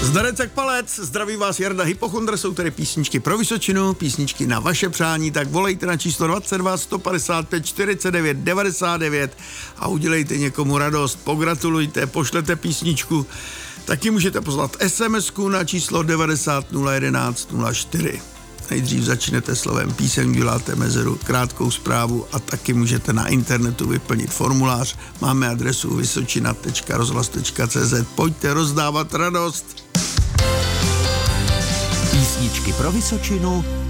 Zdarec Palec, zdraví vás Jarda Hypochondr, jsou tady písničky pro Vysočinu, písničky na vaše přání, tak volejte na číslo 22 155 49 99 a udělejte někomu radost, pogratulujte, pošlete písničku, taky můžete poslat SMS-ku na číslo 90 011 04. Nejdřív začnete slovem píseň, děláte mezeru, krátkou zprávu a taky můžete na internetu vyplnit formulář. Máme adresu vysočina.rozhlas.cz. Pojďte rozdávat radost. Písničky pro Vysočinu